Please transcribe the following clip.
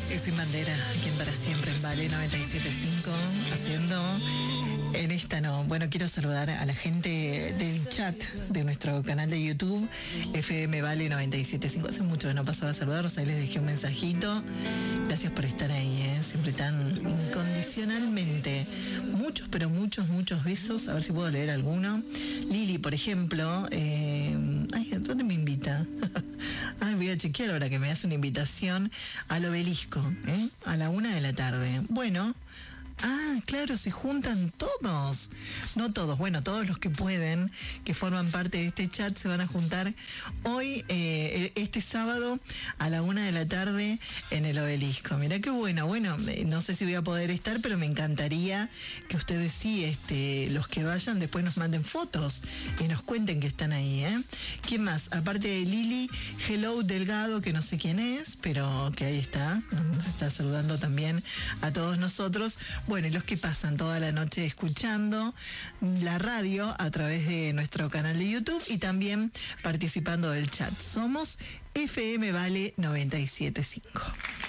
Es Sin Bandera, quien para siempre en Vale 97.5, haciendo en esta no. Bueno, quiero saludar a la gente del chat de nuestro canal de YouTube, FM Vale 97.5. Hace mucho que no pasaba a saludarlos, ahí les dejé un mensajito. Gracias por estar ahí, siempre tan incondicionalmente. Muchos, pero muchos besos. A ver si puedo leer alguno. Lili, por ejemplo, ¿dónde me invita? Voy a chequear ahora que me hace una invitación al Obelisco, a la 1 de la tarde. Bueno, claro, se juntan todos. No todos, bueno, todos los que pueden, que forman parte de este chat, se van a juntar hoy, este sábado, a la 1 de la tarde en el Obelisco. Mirá qué bueno. Bueno, no sé si voy a poder estar, pero me encantaría que ustedes sí, los que vayan, después nos manden fotos y nos cuenten que están ahí, ¿Quién más? Aparte de Lili, Hello Delgado, que no sé quién es, pero que ahí está, nos está saludando también a todos nosotros. Bueno, y los que pasan toda la noche escuchando la radio a través de nuestro canal de YouTube y también participando del chat. Somos FM Vale 97.5.